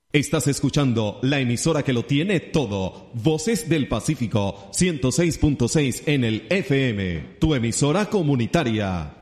Estás escuchando la emisora que lo tiene todo. Voces del Pacífico, 106.6 en el FM. Tu emisora comunitaria.